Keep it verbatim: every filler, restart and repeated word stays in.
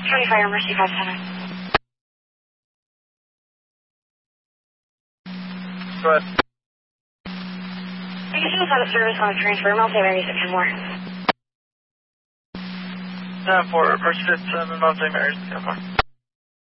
County Fire, Mercy five seven. Go ahead. You can still out of service on a transfer. Multi-Mary six and more. ten four, Mercy five seven, Mountain Mary six and more.